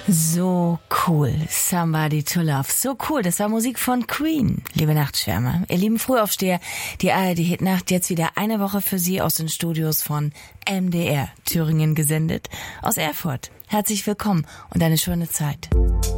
So cool, Somebody to Love. So cool, das war Musik von Queen, liebe Nachtschwärmer. Ihr lieben Frühaufsteher, die ARD-Hitnacht jetzt wieder eine Woche für Sie aus den Studios von MDR Thüringen gesendet. Aus Erfurt. Herzlich willkommen und eine schöne Zeit.